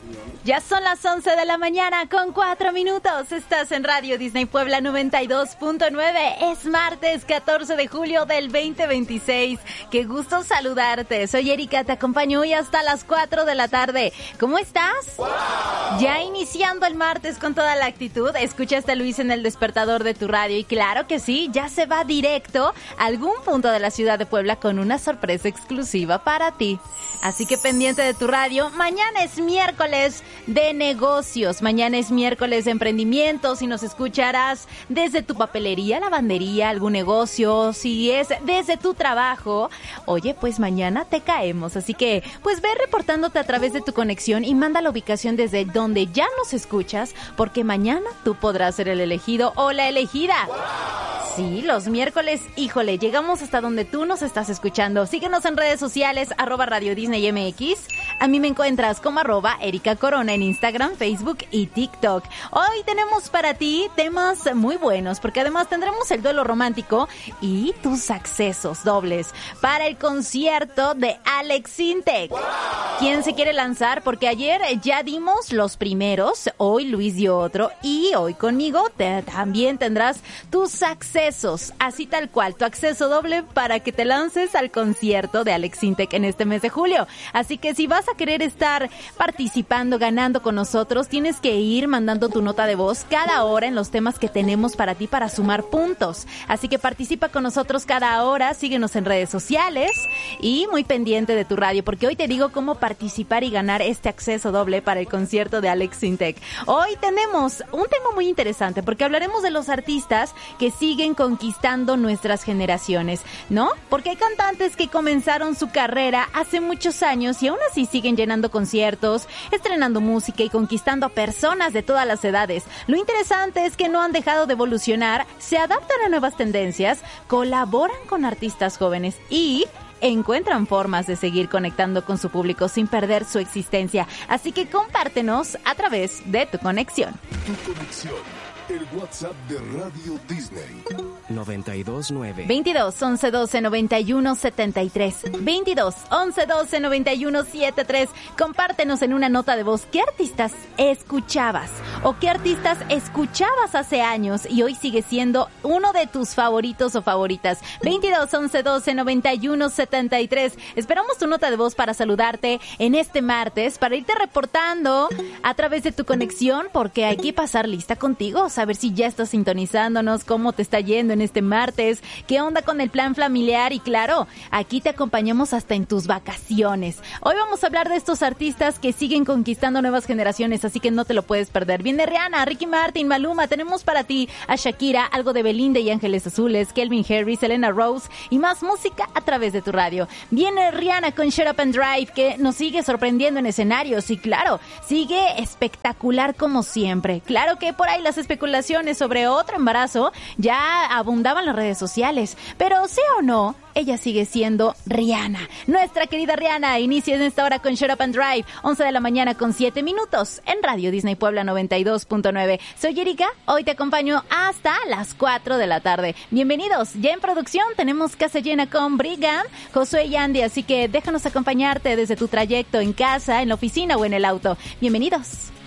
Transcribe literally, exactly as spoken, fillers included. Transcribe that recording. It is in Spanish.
Ya son las once de la mañana con cuatro minutos. Estás en Radio Disney Puebla noventa y dos punto nueve. Es martes catorce de julio del veinte veintiséis. Qué gusto saludarte. Soy Erika, te acompaño hoy hasta las cuatro de la tarde. ¿Cómo estás? ¡Wow! Ya iniciando el martes con toda la actitud. Escuchaste a Luis en el despertador de tu radio y claro que sí, ya se va directo a algún punto de la ciudad de Puebla con una sorpresa exclusiva para ti. Así que pendiente de tu radio. Mañana es miércoles de negocios. Mañana es miércoles de emprendimientos y nos escucharás desde tu papelería, lavandería, algún negocio, si es desde tu trabajo. Oye, pues mañana te caemos. Así que, pues ve reportándote a través de tu conexión y manda la ubicación desde donde ya nos escuchas, porque mañana tú podrás ser el elegido o la elegida. Sí, los miércoles, híjole, llegamos hasta donde tú nos estás escuchando. Síguenos en redes sociales, arroba Radio Disney M X. A mí me encuentras como arroba Erika Corona en Instagram, Facebook y TikTok. Hoy tenemos para ti temas muy buenos, porque además tendremos el duelo romántico y tus accesos dobles para el concierto de Alex Intec. ¿Quién se quiere lanzar? Porque ayer ya dimos los primeros, hoy Luis dio otro y hoy conmigo te, también tendrás tus accesos. Así tal cual, tu acceso doble para que te lances al concierto de Alex Intec en este mes de julio. Así que si vas a querer estar participando, ganando con nosotros, tienes que ir mandando tu nota de voz cada hora en los temas que tenemos para ti para sumar puntos. Así que participa con nosotros cada hora, síguenos en redes sociales y muy pendiente de tu radio, porque hoy te digo cómo participar y ganar este acceso doble para el concierto de Alex Intec. Hoy tenemos un tema muy interesante porque hablaremos de los artistas que siguen conquistando nuestras generaciones, ¿no? Porque hay cantantes que comenzaron su carrera hace muchos años y aún así siguen llenando conciertos, estrenando música y conquistando a personas de todas las edades. Lo interesante es que no han dejado de evolucionar, se adaptan a nuevas tendencias, colaboran con artistas jóvenes y encuentran formas de seguir conectando con su público sin perder su existencia. Así que compártenos a través de tu conexión. Tu conexión. El WhatsApp de Radio Disney. noventa y dos nueve. veintidós, once, doce, noventa y uno, setenta y tres. veintidós, once, doce, noventa y uno, setenta y tres. Compártenos en una nota de voz qué artistas escuchabas o qué artistas escuchabas hace años y hoy sigue siendo uno de tus favoritos o favoritas. veintidós, once, doce, noventa y uno, setenta y tres. Esperamos tu nota de voz para saludarte en este martes, para irte reportando a través de tu conexión, porque hay que pasar lista contigo, saber si ya estás sintonizándonos, cómo te está yendo en este martes, qué onda con el plan familiar y claro, aquí te acompañamos hasta en tus vacaciones. Hoy vamos a hablar de estos artistas que siguen conquistando nuevas generaciones, así que no te lo puedes perder. Viene Rihanna, Ricky Martin, Maluma, tenemos para ti a Shakira, algo de Belinda y Ángeles Azules, Calvin Harris, Selena Rose y más música a través de tu radio. Viene Rihanna con Shut Up and Drive, que nos sigue sorprendiendo en escenarios y claro, sigue espectacular como siempre. Claro que por ahí las especulaciones sobre otro embarazo ya abundaban en las redes sociales, pero sea o no, ella sigue siendo Rihanna. Nuestra querida Rihanna inicia en esta hora con Shut Up and Drive, once de la mañana con siete minutos en Radio Disney Puebla noventa y dos punto nueve. Soy Erika, hoy te acompaño hasta las cuatro de la tarde. Bienvenidos, ya en producción tenemos casa llena con Brigham, Josué y Andy, así que déjanos acompañarte desde tu trayecto en casa, en la oficina o en el auto. Bienvenidos.